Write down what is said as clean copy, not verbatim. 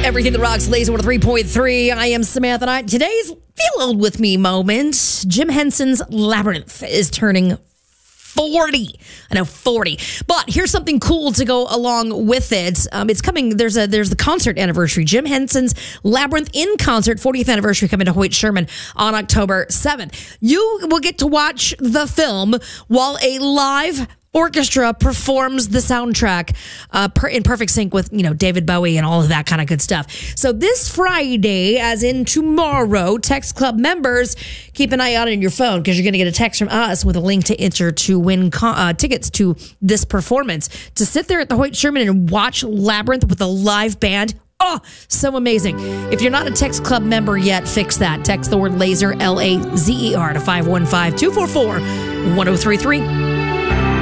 Everything that rocks, Laser 3.3. I am Samantha Knight. Today's Feel Old With Me moment. Jim Henson's Labyrinth is turning 40. I know, 40. But here's something cool to go along with it. It's coming. There's the concert anniversary. Jim Henson's Labyrinth in concert, 40th anniversary, coming to Hoyt Sherman on October 7th. You will get to watch the film while a live orchestra performs the soundtrack in perfect sync with, David Bowie and all of that kind of good stuff. So this Friday, as in tomorrow, Text Club members, keep an eye out on your phone because you're going to get a text from us with a link to enter to win tickets to this performance. To sit there at the Hoyt Sherman and watch Labyrinth with a live band. Oh, so amazing. If you're not a Text Club member yet, fix that. Text the word LASER, LAZER, to 515-244-1033.